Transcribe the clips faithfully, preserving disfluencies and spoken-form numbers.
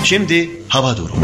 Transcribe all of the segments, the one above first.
Şimdi hava durumu.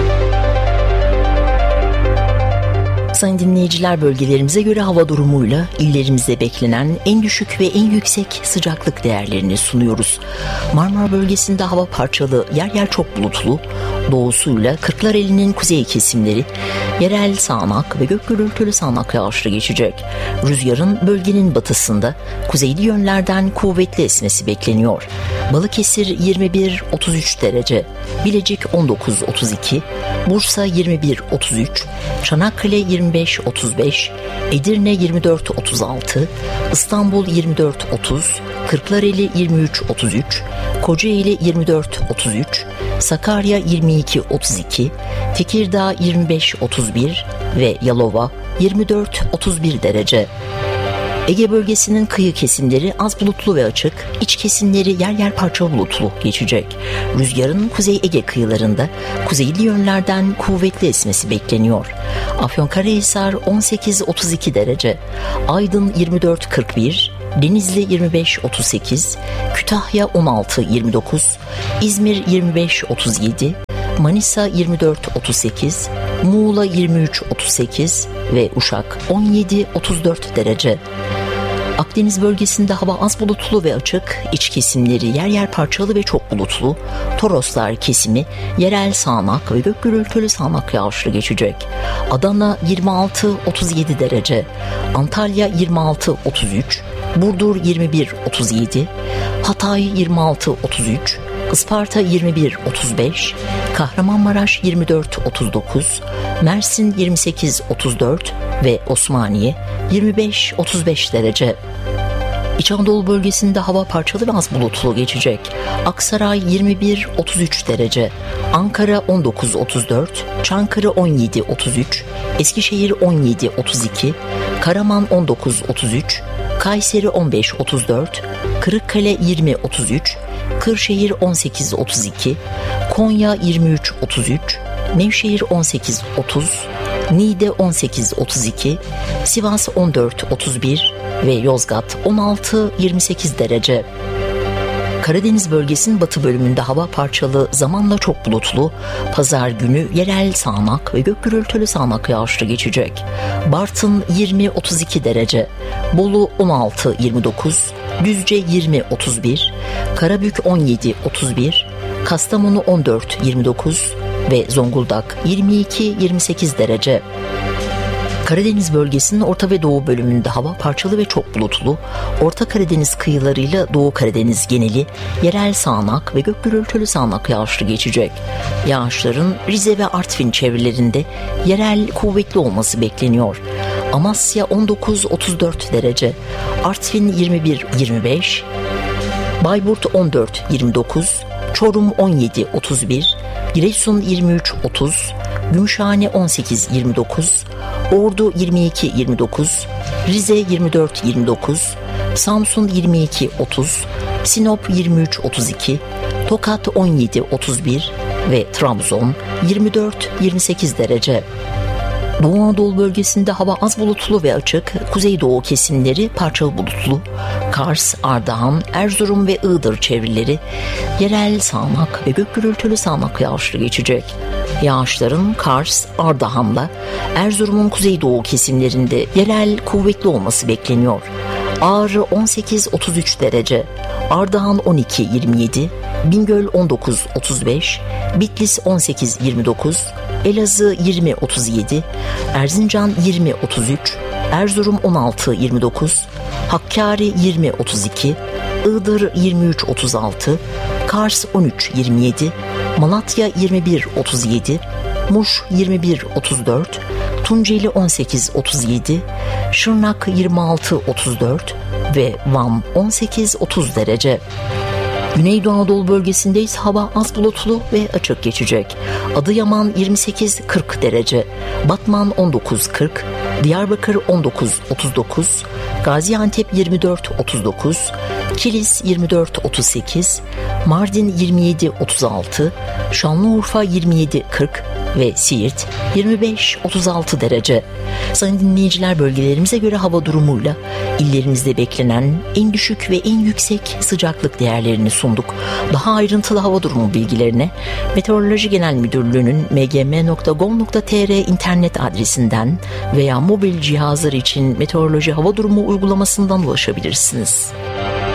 Sayın dinleyiciler, bölgelerimize göre hava durumuyla illerimizde beklenen en düşük ve en yüksek sıcaklık değerlerini sunuyoruz. Marmara bölgesinde hava parçalı, yer yer çok bulutlu, doğusuyla Kırklareli'nin kuzey kesimleri yerel sağanak ve gök gürültülü sağanak yağışlı geçecek. Rüzgarın bölgenin batısında kuzeyli yönlerden kuvvetli esmesi bekleniyor. Balıkesir yirmi bir otuz üç derece, Bilecik on dokuz otuz iki, Bursa yirmi bir otuz üç, Çanakkale yirmi beş otuz beş, Edirne yirmi dört otuz altı, İstanbul yirmi dört otuz, Kırklareli yirmi üç otuz üç, Kocaeli yirmi dört otuz üç, Sakarya yirmi iki otuz iki, Tekirdağ yirmi beş otuz bir ve Yalova yirmi dört otuz bir derece. Ege bölgesinin kıyı kesimleri az bulutlu ve açık, iç kesimleri yer yer parça bulutlu geçecek. Rüzgarın Kuzey Ege kıyılarında kuzeyli yönlerden kuvvetli esmesi bekleniyor. Afyonkarahisar on sekiz otuz iki derece, Aydın yirmi dört kırk bir, Denizli yirmi beş otuz sekiz, Kütahya on altı yirmi dokuz, İzmir yirmi beş otuz yedi, Manisa yirmi dört otuz sekiz, Muğla yirmi üç otuz sekiz ve Uşak on yedi otuz dört derece. Akdeniz bölgesinde hava az bulutlu ve açık, iç kesimleri yer yer parçalı ve çok bulutlu, Toroslar kesimi yerel sağanak ve gök gürültülü sağanak yağışlı geçecek. Adana yirmi altı otuz yedi derece, Antalya yirmi altı otuz üç, Burdur yirmi bir otuz yedi, Hatay yirmi altı otuz üç, Isparta yirmi bir otuz beş, Kahramanmaraş yirmi dört otuz dokuz, Mersin yirmi sekiz otuz dört ve Osmaniye yirmi beş otuz beş derece. İç Anadolu bölgesinde hava parçalı ve az bulutlu geçecek. Aksaray yirmi bir otuz üç derece, Ankara on dokuz otuz dört, Çankırı on yedi otuz üç, Eskişehir on yedi otuz iki, Karaman on dokuz otuz üç, Kayseri on beş otuz dört, Kırıkkale yirmi otuz üç, Kırşehir on sekiz otuz iki, Konya yirmi üç otuz üç, Nevşehir on sekiz otuz, Niğde on sekiz otuz iki, Sivas on dört otuz bir ve Yozgat on altı yirmi sekiz derece. Karadeniz bölgesinin batı bölümünde hava parçalı, zamanla çok bulutlu, pazar günü yerel sağanak ve gök gürültülü sağanak yağışlı geçecek. Bartın yirmi otuz iki derece, Bolu on altı yirmi dokuz, Düzce yirmi otuz bir, Karabük on yedi otuz bir, Kastamonu on dört yirmi dokuz ve Zonguldak yirmi iki yirmi sekiz derece. Karadeniz bölgesinin orta ve doğu bölümünde hava parçalı ve çok bulutlu, Orta Karadeniz kıyılarıyla Doğu Karadeniz geneli yerel sağanak ve gök gürültülü sağanak yağışlı geçecek. Yağışların Rize ve Artvin çevrelerinde yerel kuvvetli olması bekleniyor. Amasya on dokuz otuz dört derece, Artvin yirmi bir yirmi beş, Bayburt on dört yirmi dokuz, Çorum on yedi otuz bir, Giresun yirmi üç otuz, Gümüşhane on sekiz yirmi dokuz, Ordu yirmi iki yirmi dokuz, Rize yirmi dört yirmi dokuz, Samsun yirmi iki otuz, Sinop yirmi üç otuz iki, Tokat on yedi otuz bir ve Trabzon yirmi dört yirmi sekiz derece. Doğu Anadolu bölgesinde hava az bulutlu ve açık, kuzeydoğu kesimleri parçalı bulutlu, Kars, Ardahan, Erzurum ve Iğdır çevreleri yerel sağanak ve gök gürültülü sağanak yağışlı geçecek. Yağışların Kars, Ardahan'la Erzurum'un kuzeydoğu kesimlerinde yerel kuvvetli olması bekleniyor. Ağrı on sekiz otuz üç derece, Ardahan on iki yirmi yedi, Bingöl on dokuz otuz beş, Bitlis on sekiz yirmi dokuz, Elazığ yirmi otuz yedi, Erzincan yirmi otuz üç, Erzurum on altı yirmi dokuz, Hakkari yirmi otuz iki, Iğdır yirmi üç otuz altı, Kars on üç yirmi yedi, Malatya yirmi bir otuz yedi, Muş yirmi bir otuz dört, Tunceli on sekiz otuz yedi, Şırnak yirmi altı otuz dört ve Van on sekiz otuz derece. Güneydoğu Anadolu bölgesindeyiz, hava az bulutlu ve açık geçecek. Adıyaman yirmi sekiz kırk derece, Batman on dokuz kırk, Diyarbakır on dokuz otuz dokuz, Gaziantep yirmi dört otuz dokuz, Kilis yirmi dört otuz sekiz, Mardin yirmi yedi otuz altı, Şanlıurfa yirmi yedi kırk ve Siirt yirmi beş otuz altı derece. Sayın dinleyiciler, bölgelerimize göre hava durumuyla illerimizde beklenen en düşük ve en yüksek sıcaklık değerlerini sunuyoruz. sunduk. Daha ayrıntılı hava durumu bilgilerine Meteoroloji Genel Müdürlüğü'nün m g m nokta gov nokta t r internet adresinden veya mobil cihazlar için meteoroloji hava durumu uygulamasından ulaşabilirsiniz.